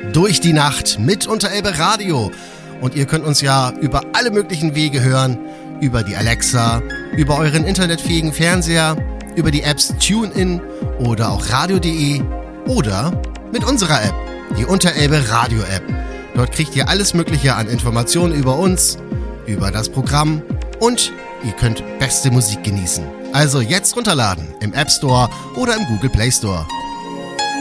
durch die Nacht mit Unterelbe Radio. Und ihr könnt uns ja über alle möglichen Wege hören, über die Alexa, über euren internetfähigen Fernseher, über die Apps TuneIn oder auch radio.de oder mit unserer App, die Unterelbe Radio App. Dort kriegt ihr alles Mögliche an Informationen über uns, über das Programm und ihr könnt beste Musik genießen. Also jetzt runterladen im App Store oder im Google Play Store.